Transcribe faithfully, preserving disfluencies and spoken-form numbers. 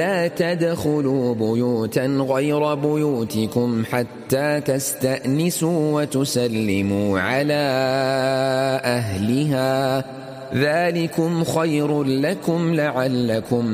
لا تدخلوا بيوتا غير بيوتكم حتى تستأنسوا وتسلموا على أهلها ذلكم خير لكم لعلكم